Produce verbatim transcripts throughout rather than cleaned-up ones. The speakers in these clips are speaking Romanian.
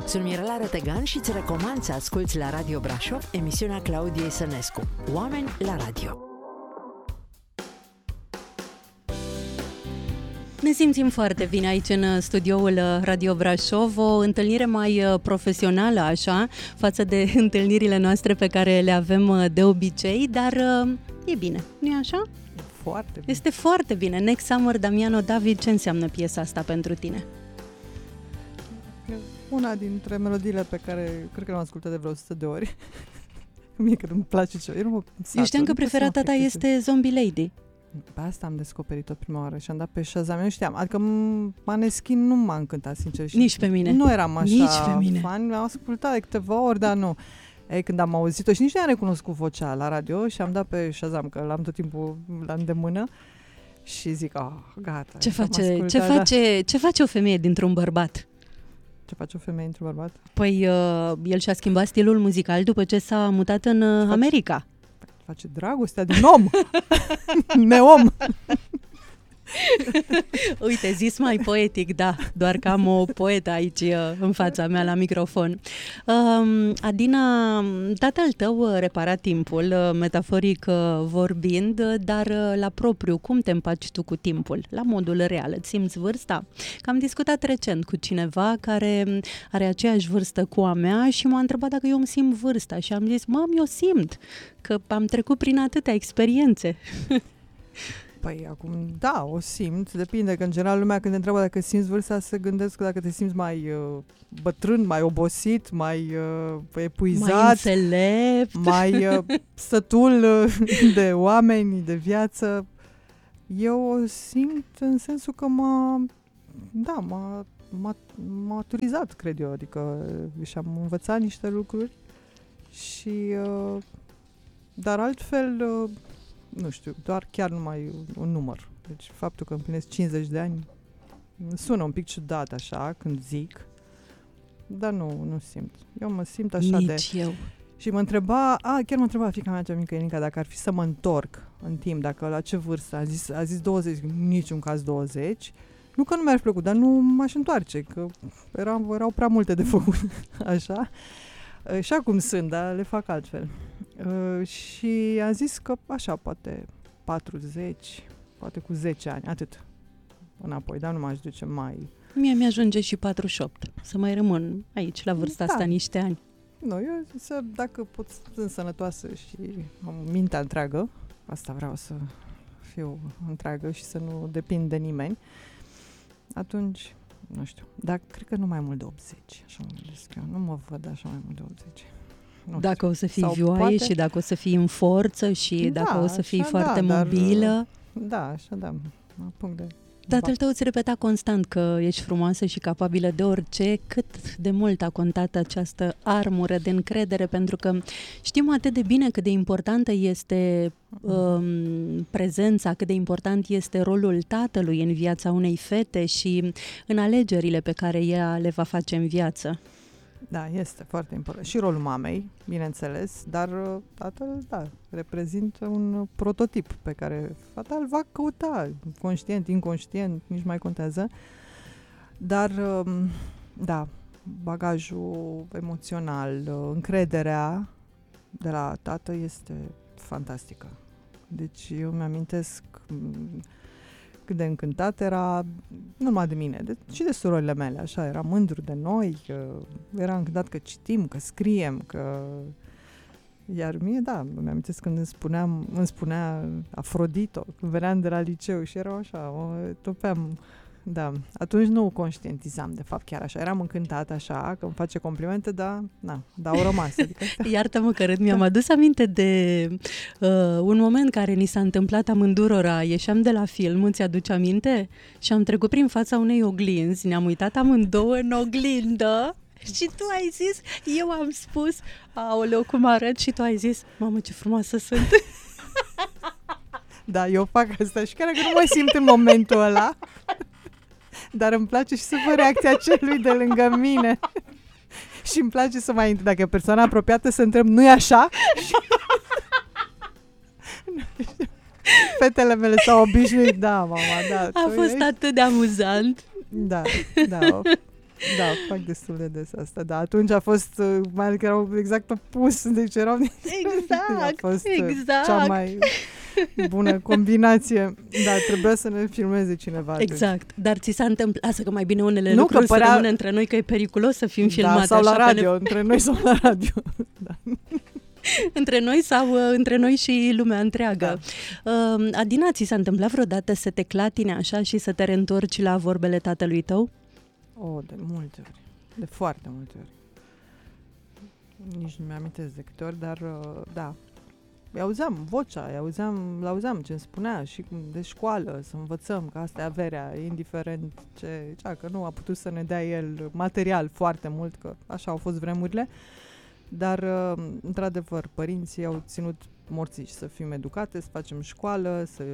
Sunt Mirela Rătegan și îți recomand să asculți la Radio Brașov emisiunea Claudiei Sănescu, Oameni la Radio. Ne simțim foarte bine aici în studioul Radio Brașov, o întâlnire mai profesională așa, față de întâlnirile noastre pe care le avem de obicei, dar e bine, nu-i așa? Foarte bine. Este foarte bine. Next Summer, Damiano David, ce înseamnă piesa asta pentru tine? Una dintre melodiile pe care cred că l-am ascultat de vreo o sută de ori. Mie că îmi place ce... Eu, Eu știam că preferata ta este Zombie Lady. Pe asta am descoperit-o prima oară și am dat pe Shazam. Eu nu știam, adică Maneskin nu m-a încântat, sincer. Nici pe mine. Nu eram așa Nici pe mine. fan, am ascultat de câteva ori, dar nu. Ei, când am auzit-o și nici nu am recunoscut vocea la radio și am dat pe Shazam, că l-am tot timpul la îndemână și zic, oh, gata. Ce face, ce, face, ce face o femeie dintr-un bărbat? Ce face o femeie într-un bărbat? Păi uh, el și-a schimbat stilul muzical după ce s-a mutat în uh, America. Face dragostea din om. Neom. Uite, zis mai poetic, da, doar că am o poetă aici în fața mea la microfon. Uh, Adina, tatăl tău repara timpul, metaforic vorbind, dar la propriu, cum te împaci tu cu timpul? La modul real, îți simți vârsta? Că am discutat recent cu cineva care are aceeași vârstă cu a mea și m-a întrebat dacă eu îmi simt vârsta și am zis, mă, eu simt, că am trecut prin atâtea experiențe. Păi acum, da, o simt, depinde, că în general lumea când te întreabă dacă simți vârsta, se gândesc că dacă te simți mai uh, bătrân, mai obosit, mai uh, epuizat, mai înțelept, mai uh, sătul uh, de oameni, de viață. Eu o simt în sensul că m-a, da, m-a, m-a maturizat, cred eu, adică și-am învățat niște lucruri și, uh, dar altfel... Uh, nu știu, doar chiar numai un număr. Deci faptul că împlinesc cincizeci de ani sună un pic ciudat așa când zic, dar nu, nu simt. Eu mă simt așa Nici de... Nici eu. Și mă întreba, a, chiar mă întreba fiica mea cea mică, Enica, dacă ar fi să mă întorc în timp, dacă la ce vârstă, a zis, a zis douăzeci, niciun caz douăzeci, nu că nu mi-ar plăcut, dar nu m-aș întoarce, că erau, erau prea multe de făcut, așa. Și acum sunt, dar le fac altfel. Uh, și am zis că așa, poate patruzeci, poate cu zece ani, atât înapoi, dar nu m-aș duce mai... Mie mi-ajunge și patruzeci și opt, să mai rămân aici, la vârsta da. asta, niște ani. Nu, eu să, dacă pot sunt sănătoasă și am mintea întreagă, asta vreau să fiu întreagă și să nu depind de nimeni, atunci... Nu știu, dar cred că nu mai mult de optzeci, așa mă gândesc eu. Nu mă văd așa mai mult de optzeci. Nu dacă știu. O să fii Sau vioaie poate... și dacă o să fii în forță și da, dacă o să fii așa, foarte da, mobilă. Dar, da, așa da, mă apuc de... Tatăl tău îți repeta constant că ești frumoasă și capabilă de orice. Cât de mult a contat această armură de încredere, pentru că știm atât de bine cât de importantă este um, prezența, cât de important este rolul tatălui în viața unei fete și în alegerile pe care ea le va face în viață. Da, este foarte important. Și rolul mamei, bineînțeles, dar tatăl, da, reprezintă un prototip pe care fata îl va căuta, conștient, inconștient, nici mai contează. Dar, da, bagajul emoțional, încrederea de la tată este fantastică. Deci eu mi-amintesc cât de încântat era, nu numai de mine, de, și de surorile mele, așa, era mândru de noi, că era încântat că citim, că scriem, că... Iar mie, da, îmi amintesc când îmi, spuneam, îmi spunea Afrodito, când veneam de la liceu și erau așa, mă topeam, da, atunci nu conștientizam, de fapt, chiar așa, eram încântat așa, că îmi face complimente, dar, na, dar au rămas. Adică, iartă-mă că râd, mi-am adus aminte de uh, un moment care ni s-a întâmplat amândurora, ieșeam de la film, îți aduce aminte? Și am trecut prin fața unei oglinzi, ne-am uitat amândouă în oglindă și tu ai zis, eu am spus, aoleu, cum arăt, și tu ai zis, mamă, ce frumoasă sunt. Da, eu fac asta și chiar că nu mă simt în momentul ăla, dar îmi place și să văd reacția celui de lângă mine. Și îmi place să mai, dacă e persoana apropiată, să întreb, nu-i așa? Fetele mele s-au obișnuit, da, mama, da. A fost ești... atât de amuzant. Da, da. Da, fac destul de des asta, da. Atunci a fost, mai ales că erau exact opus, deci erau... Exact, a fost exact. cea mai bună combinație. Da, trebuia să ne filmeze cineva atunci. Exact, dar ți s-a întâmplat, lasă că mai bine unele Nu, lucruri că părea... să rămână între noi, că e periculos să fim filmate. Da, sau la așa radio, ne... între noi sau la radio. Da. Între noi sau uh, între noi și lumea întreagă. Da. Uh, Adina, ți s-a întâmplat vreodată să te clatine așa și să te reîntorci la vorbele tatălui tău? Oh, de multe ori. De foarte multe ori. Nici nu mi-amintesc de câte ori, dar uh, da. Îi auzeam vocea, îi auzeam, l-auzeam ce îmi spunea și de școală, să învățăm că asta e averea, indiferent ce, cea, că nu a putut să ne dea el material foarte mult, că așa au fost vremurile. Dar, uh, într-adevăr, părinții au ținut morțiși să fim educate, să facem școală, să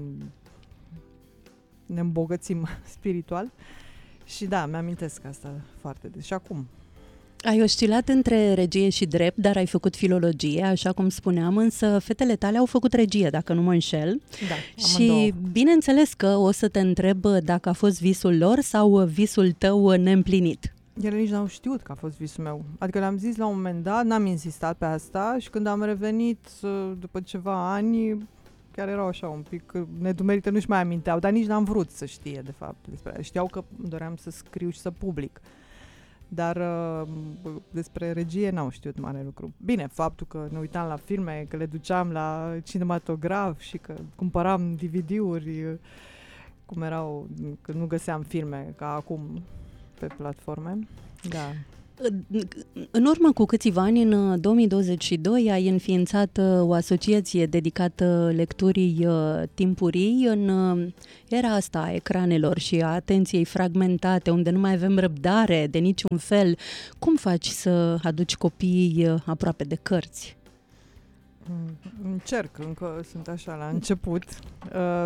ne îmbogățim spiritual. Și da, mi-amintesc asta foarte des. Și acum. Ai oscilat între regie și drept, dar ai făcut filologie, așa cum spuneam, însă fetele tale au făcut regie, dacă nu mă înșel. Da, și amândouă. bineînțeles că o să te întreb dacă a fost visul lor sau visul tău neîmplinit. Ele nici n-au știut că a fost visul meu. Adică le-am zis la un moment dat, n-am insistat pe asta și când am revenit după ceva ani, chiar erau așa un pic nedumerite, nu-și mai aminteau, dar nici n-am vrut să știe, de fapt, despre. Știau că doream să scriu și să public. Dar despre regie n-au știut mare lucru. Bine, faptul că ne uitam la filme, că le duceam la cinematograf și că cumpăram D V D-uri, cum erau, că nu găseam filme ca acum pe platforme. Da. În urmă cu câțiva ani, în două mii douăzeci și doi, ai înființat o asociație dedicată lecturii timpurii în era asta a ecranelor și a atenției fragmentate, unde nu mai avem răbdare de niciun fel. Cum faci să aduci copiii aproape de cărți? Încerc, încă sunt așa la început. Uh,